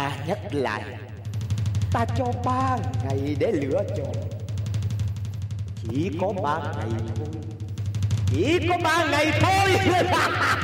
Ta nhắc lại, ta cho 3 ngày để lựa chọn. Chỉ có 3 ngày thôi. Chỉ có 3 ngày thôi.